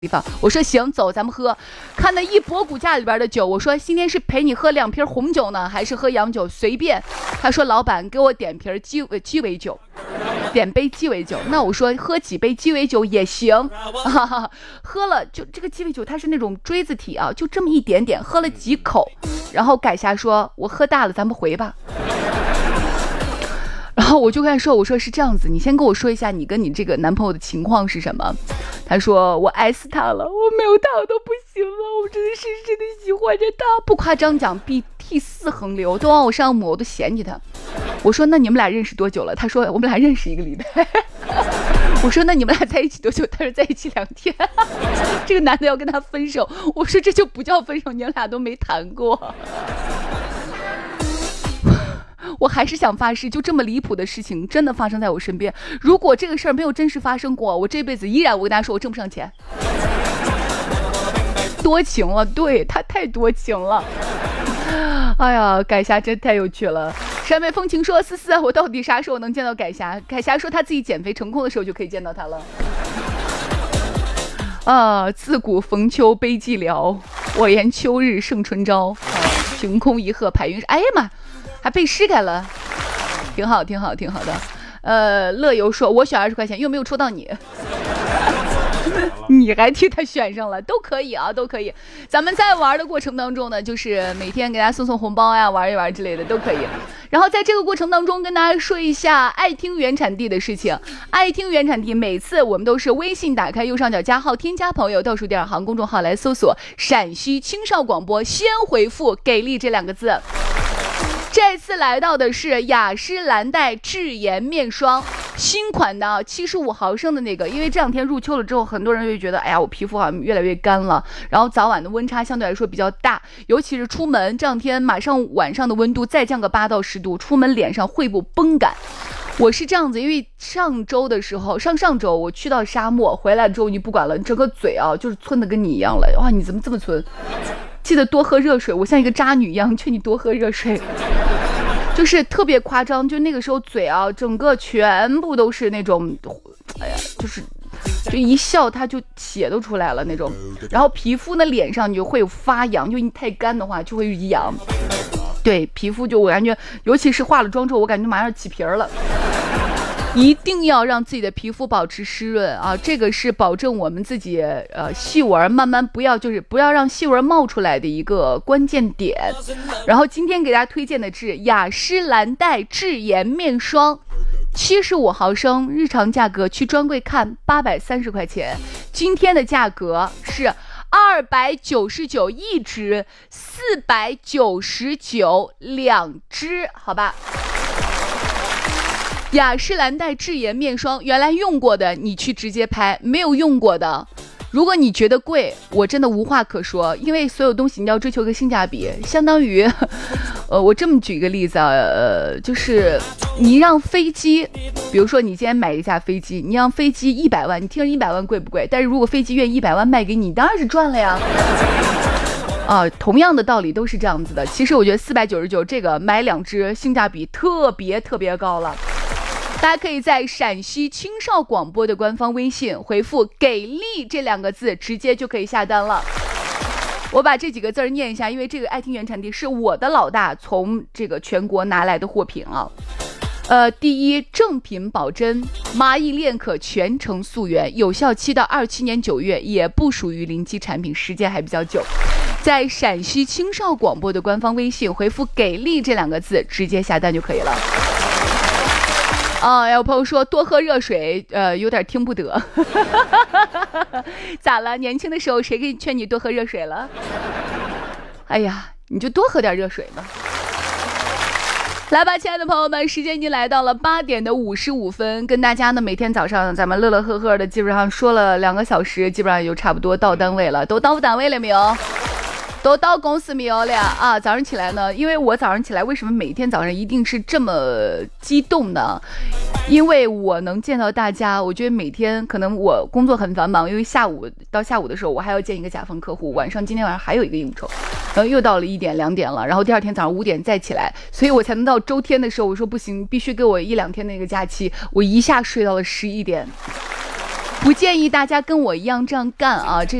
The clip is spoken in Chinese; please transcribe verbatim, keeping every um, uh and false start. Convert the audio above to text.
地方，我说行，走，咱们喝。看那一博骨架里边的酒，我说今天是陪你喝两瓶红酒呢，还是喝洋酒？随便。他说老板给我点瓶鸡鸡尾酒，点杯鸡尾酒。那我说喝几杯鸡尾酒也行，啊、喝了就这个鸡尾酒它是那种锥子体啊，就这么一点点，喝了几口，然后改霞说我喝大了，咱们回吧。然后我就跟他说，我说是这样子，你先跟我说一下你跟你这个男朋友的情况是什么。他说我爱死他了，我没有他我都不行了，我真的是真的喜欢着他，不夸张讲鼻涕四横流，都往我身上抹，我都嫌弃他。我说那你们俩认识多久了？他说我们俩认识一个礼拜。我说那你们俩在一起多久？他说在一起两天。这个男的要跟他分手，我说这就不叫分手，你们俩都没谈过。我还是想发誓，就这么离谱的事情真的发生在我身边。如果这个事儿没有真实发生过，我这辈子依然我跟大家说我挣不上钱。多情了，对，他太多情了。哎呀，改霞真太有趣了。山北风情说思思，我到底啥时候能见到改霞？改霞说他自己减肥成功的时候就可以见到他了。啊，自古逢秋悲寂寥，我言秋日胜春朝。啊，晴空一鹤排云。哎呀妈，还背诗改了，挺好挺好挺好的。呃，乐游说我选二十块钱，又没有抽到你。你还替他选上了，都可以啊，都可以。咱们在玩的过程当中呢，就是每天给大家送送红包呀，玩一玩之类的都可以。然后在这个过程当中跟大家说一下爱听原产地的事情。爱听原产地，每次我们都是微信打开右上角加号，添加朋友，倒数第二行公众号来搜索陕西青少广播，先回复给力这两个字。这次来到的是雅诗兰黛智颜面霜，新款的七十五毫升的那个。因为这两天入秋了之后，很多人就觉得哎呀我皮肤好像越来越干了，然后早晚的温差相对来说比较大，尤其是出门这两天马上晚上的温度再降个八到十度，出门脸上会不崩感。我是这样子，因为上周的时候上上周我去到沙漠回来之后，你不管了，整个嘴啊就是皴的跟你一样了。哇，你怎么这么皴？记得多喝热水，我像一个渣女一样劝你多喝热水。就是特别夸张，就那个时候嘴啊整个全部都是那种，哎呀就是就一笑它就血都出来了那种，然后皮肤呢脸上就会有发痒，就你太干的话就会痒。对，皮肤就我感觉尤其是化了妆之后，我感觉马上起皮儿了。一定要让自己的皮肤保持湿润啊，这个是保证我们自己呃细纹慢慢不要就是不要让细纹冒出来的一个关键点。然后今天给大家推荐的是雅诗兰黛智颜面霜，七十五毫升，日常价格去专柜看八百三十块钱，今天的价格是二百九十九一支，四百九十九两支，好吧。雅诗兰黛智颜面霜，原来用过的你去直接拍，没有用过的，如果你觉得贵，我真的无话可说，因为所有东西你要追求一个性价比，相当于，呃，我这么举一个例子啊，呃，就是你让飞机，比如说你今天买一架飞机，你让飞机一百万，你听着一百万贵不贵？但是如果飞机愿意一百万卖给你，当然是赚了呀。啊，同样的道理都是这样子的。其实我觉得四百九十九这个买两支性价比特别特别高了。大家可以在陕西青少广播的官方微信回复给力这两个字，直接就可以下单了。我把这几个字念一下，因为这个爱听原产地是我的老大从这个全国拿来的货品啊。呃，第一，正品保真，麻衣链可全程溯源，有效期到二七年九月，也不属于临期产品，时间还比较久。在陕西青少广播的官方微信回复给力这两个字，直接下单就可以了。啊，有朋友说多喝热水，呃，有点听不得。咋了？年轻的时候谁给你劝你多喝热水了？哎呀，你就多喝点热水吧。来吧，亲爱的朋友们，时间已经来到了八点的五十五分，跟大家呢每天早上咱们乐乐呵呵的，基本上说了两个小时，基本上就差不多到单位了。都到单位了没有？都到公司没有了啊！早上起来呢，因为我早上起来为什么每天早上一定是这么激动呢？因为我能见到大家，我觉得每天可能我工作很繁忙，因为下午到下午的时候我还要见一个甲方客户，晚上今天晚上还有一个应酬，然后又到了一点两点了，然后第二天早上五点再起来，所以我才能到周天的时候，我说不行，必须给我一两天那个假期，我一下睡到了十一点。 不建议大家跟我一样这样干啊。这